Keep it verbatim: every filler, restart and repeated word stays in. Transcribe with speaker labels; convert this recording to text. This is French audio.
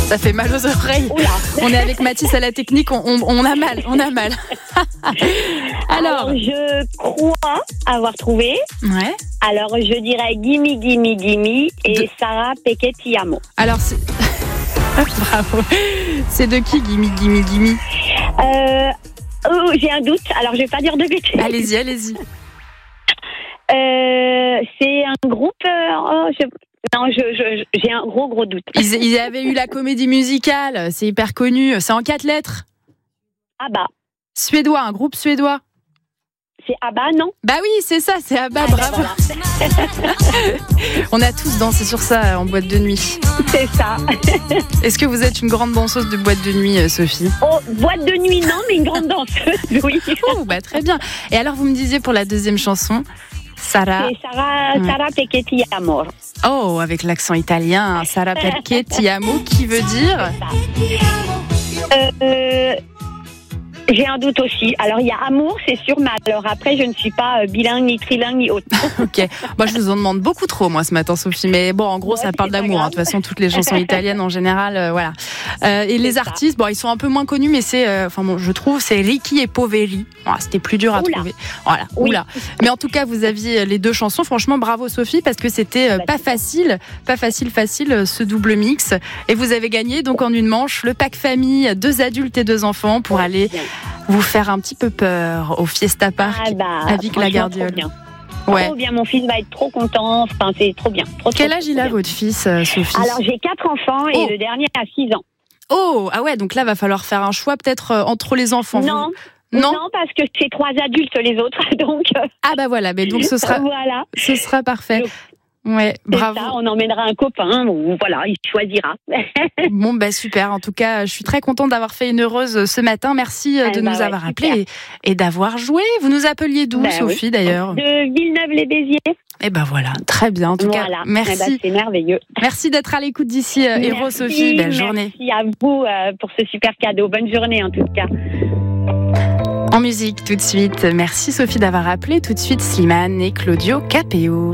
Speaker 1: Ça fait mal aux oreilles.
Speaker 2: Oula.
Speaker 1: On est avec Mathis à la technique, on, on, on a mal, on a mal. Alors,
Speaker 2: Alors, je crois avoir trouvé.
Speaker 1: ouais.
Speaker 2: Alors, je dirais Gimme, Gimme, Gimme et
Speaker 1: De-
Speaker 2: Sarah Pequet-Tiamo.
Speaker 1: Alors, c'est... Bravo. C'est de qui, Gimme, Gimme, Gimme?
Speaker 2: Euh, oh, j'ai un doute. Alors, je vais pas dire de bêtises.
Speaker 1: Allez-y, allez-y.
Speaker 2: Euh, c'est un groupe. euh, oh, je, non, je, je, j'ai un gros, gros doute.
Speaker 1: Ils, ils avaient eu la comédie musicale, c'est hyper connu. C'est en quatre lettres.
Speaker 2: Abba.
Speaker 1: Suédois, un groupe suédois.
Speaker 2: C'est Abba, non?
Speaker 1: Bah oui, c'est ça, c'est Abba,
Speaker 2: Ah, ben
Speaker 1: bravo.
Speaker 2: voilà.
Speaker 1: On a tous dansé sur ça en boîte de nuit.
Speaker 2: C'est ça.
Speaker 1: Est-ce que vous êtes une grande danseuse de boîte de nuit, euh, Sophie?
Speaker 2: Oh, boîte de nuit, non, mais une grande danseuse, oui.
Speaker 1: Oh, bah très bien. Et alors, vous me disiez pour la deuxième chanson, Sarah.
Speaker 2: C'est Sarah,
Speaker 1: Ouais.
Speaker 2: Sarah Pequet-Tiamo.
Speaker 1: Oh, avec l'accent italien, Sarah Perché Ti amo, qui veut dire.
Speaker 2: Euh, j'ai un doute aussi. Alors, il y a amour, c'est sûr, mais alors après, je ne suis pas euh, bilingue, ni trilingue, ni autre.
Speaker 1: Ok. Moi, je vous en demande beaucoup trop, moi, ce matin, Sophie. Mais bon, en gros,
Speaker 2: Ouais,
Speaker 1: ça parle
Speaker 2: c'est pas
Speaker 1: d'amour. hein.
Speaker 2: grave.
Speaker 1: De toute façon, toutes les chansons italiennes, en général, euh, voilà. Euh, et les
Speaker 2: ça.
Speaker 1: artistes, bon, ils sont un peu moins connus, mais c'est, euh, enfin bon, je trouve, c'est Ricky et Poveri. Voilà, c'était plus dur à
Speaker 2: Oula.
Speaker 1: trouver. Voilà,
Speaker 2: Oui.
Speaker 1: oula. Mais en tout cas, vous aviez les deux chansons. Franchement, bravo, Sophie, parce que c'était euh,
Speaker 2: Bah,
Speaker 1: pas facile, pas facile, facile, euh, ce double mix. Et vous avez gagné, donc, en une manche, le pack famille, deux adultes et deux enfants pour aller
Speaker 2: Bien.
Speaker 1: vous faire un petit peu peur au Fiesta Park
Speaker 2: Ah bah,
Speaker 1: à Vic la
Speaker 2: franchement,
Speaker 1: Gardiole.
Speaker 2: trop bien.
Speaker 1: Ouais.
Speaker 2: Trop bien, mon fils va être trop content. Enfin, c'est trop bien. Trop,
Speaker 1: Quel
Speaker 2: trop,
Speaker 1: âge
Speaker 2: trop
Speaker 1: il a,
Speaker 2: bien.
Speaker 1: votre fils, euh, Sophie?
Speaker 2: Alors, j'ai quatre enfants et
Speaker 1: Oh.
Speaker 2: le dernier a six ans.
Speaker 1: Oh, ah ouais, donc là, va falloir faire un choix peut-être euh, entre les enfants.
Speaker 2: Non.
Speaker 1: Vous- Non.
Speaker 2: Non, parce que c'est trois adultes les autres, donc euh,
Speaker 1: Ah bah voilà, mais donc ce sera,
Speaker 2: voilà.
Speaker 1: ce sera parfait.
Speaker 2: Donc,
Speaker 1: Ouais,
Speaker 2: C'est
Speaker 1: bravo.
Speaker 2: ça, on emmènera un copain, ou voilà, il choisira.
Speaker 1: Bon, bah super. En tout cas, je suis très contente d'avoir fait une heureuse ce matin. Merci euh,
Speaker 2: Eh
Speaker 1: de
Speaker 2: bah
Speaker 1: nous
Speaker 2: ouais,
Speaker 1: avoir
Speaker 2: super.
Speaker 1: appelés et, et d'avoir joué. Vous nous appeliez d'où,
Speaker 2: Ben
Speaker 1: Sophie,
Speaker 2: oui.
Speaker 1: d'ailleurs?
Speaker 2: De Villeneuve-les-Béziers.
Speaker 1: Eh ben voilà, très bien. En tout
Speaker 2: Voilà.
Speaker 1: cas,
Speaker 2: Eh ben,
Speaker 1: merci.
Speaker 2: c'est merveilleux.
Speaker 1: Merci d'être à l'écoute d'ici, euh, Héros,
Speaker 2: Merci,
Speaker 1: Sophie. Belle journée.
Speaker 2: Merci à vous euh, pour ce super cadeau. Bonne journée en tout cas.
Speaker 1: En musique, tout de suite. Merci, Sophie, d'avoir appelé. Tout de suite, Slimane et Claudio Capéo.